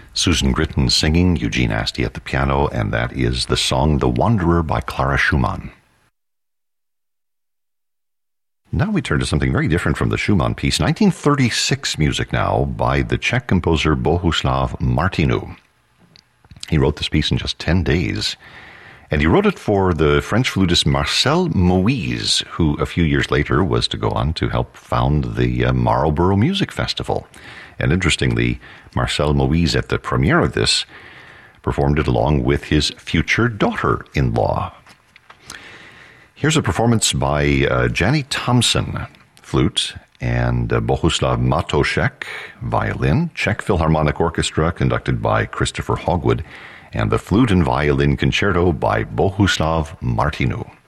Susan Gritton singing, Eugene Asty at the piano, and that is the song The Wanderer by Clara Schumann. Now we turn to something very different from the Schumann piece, 1936 music now by the Czech composer Bohuslav Martinu. He wrote this piece in just 10 days, and he wrote it for the French flutist Marcel Moïse, who a few years later was to go on to help found the Marlborough Music Festival. And interestingly, Marcel Moïse at the premiere of this performed it along with his future daughter-in-law. Here's a performance by Janny Thompson, flute, and Bohuslav Matošek, violin, Czech Philharmonic Orchestra conducted by Christopher Hogwood, and the flute and violin concerto by Bohuslav Martinu.